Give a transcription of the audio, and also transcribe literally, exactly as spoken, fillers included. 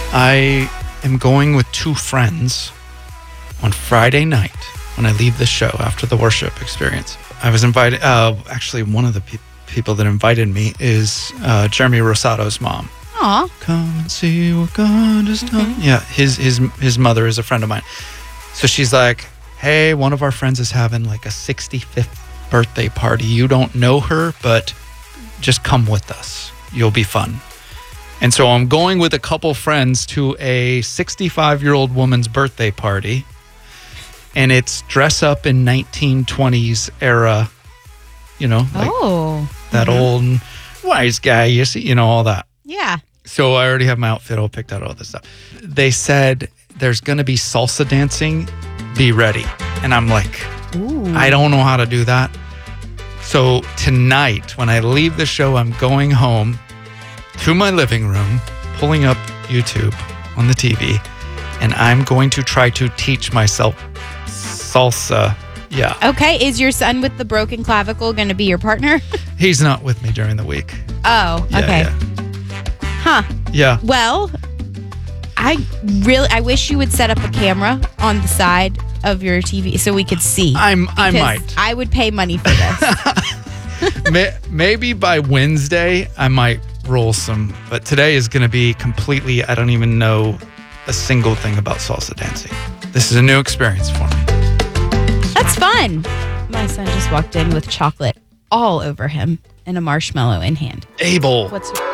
I am going with two friends on Friday night when I leave the show after the worship experience. I was invited, uh, actually, one of the pe- people that invited me is uh, Jeremy Rosado's mom. Aw. Come and see what God has done. Mm-hmm. Yeah, his, his, his mother is a friend of mine. So she's like, hey, one of our friends is having like a sixty-fifth birthday party. You don't know her, but just come with us. You'll be fun. And so I'm going with a couple friends to a sixty-five-year-old woman's birthday party. And it's dress up in nineteen twenties era, you know, like oh. that Mm-hmm. old wise guy, you see, you know, all that. Yeah. So I already have my outfit all picked out, all this stuff. They said there's going to be salsa dancing. Be ready. And I'm like, Ooh. I don't know how to do that. So tonight, when I leave the show, I'm going home to my living room, pulling up YouTube on the T V, and I'm going to try to teach myself salsa. Yeah. Okay. Is your son with the broken clavicle going to be your partner? He's not with me during the week. Oh, Yeah, okay. Yeah. Huh. Yeah. Well, I really, I wish you would set up a camera on the side of your T V so we could see. I'm. I Because might. I would pay money for this. May- Maybe by Wednesday, I might roll some. But today is going to be completely, I don't even know a single thing about salsa dancing. This is a new experience for me. That's fun. My son just walked in with chocolate all over him and a marshmallow in hand. Abel. What's